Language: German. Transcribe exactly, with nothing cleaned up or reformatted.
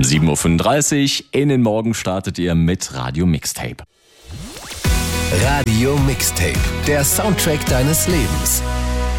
sieben Uhr fünfunddreißig, in den Morgen startet ihr mit Radio Mixtape. Radio Mixtape, der Soundtrack deines Lebens.